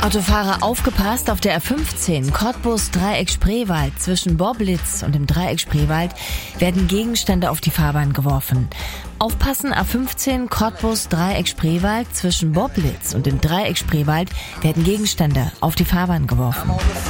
Autofahrer aufgepasst, auf der A15 Cottbus Dreieck Spreewald zwischen Boblitz und dem Dreieck Spreewald werden Gegenstände auf die Fahrbahn geworfen. Aufpassen, A15 Cottbus Dreieck Spreewald zwischen Boblitz und dem Dreieck Spreewald werden Gegenstände auf die Fahrbahn geworfen.